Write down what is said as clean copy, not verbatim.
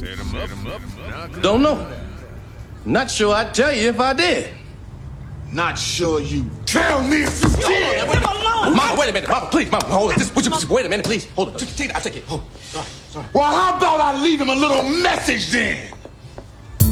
Don't know. Not sure I'd tell you if I did. Not sure you tell me if you did. Mama, wait a minute. Mama, please, Mama, hold it. Wait a minute, please. Hold it. Take it. I'll take it. Hold. Well, how about I leave him a little message then?